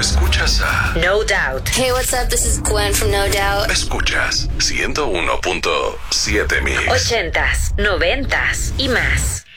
escuchas a No Doubt. Hey, what's up? This is Gwen from No Doubt. Escuchas 101.7 Mix. 80s, 90s y más.